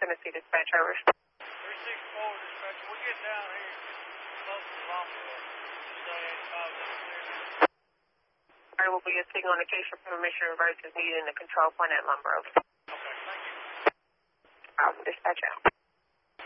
Tennessee dispatch, over. 364 dispatch, we get down here close to Longville. Stay 5 minutes. Alright, will be a signal indication for permission reverse is needed in the control point at Lumber, over. Okay, thank you. Dispatch out.